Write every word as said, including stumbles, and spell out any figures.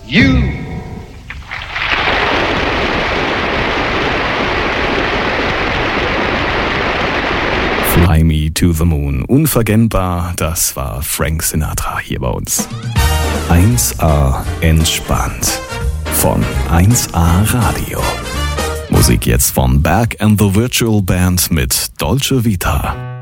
You. Fly Me to the Moon. Unverkennbar, das war Frank Sinatra hier bei uns. eins A entspannt. Von eins A Radio. Musik jetzt von Berg and the Virtual Band mit Dolce Vita.